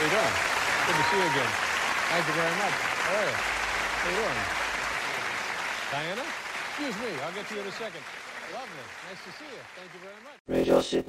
How you doing? Good to see you again. Thank you very much. How are you? How you doing? Diana? Excuse me. I'll get to you in a second. Lovely. Nice to see you. Thank you very much. Radio Sydney.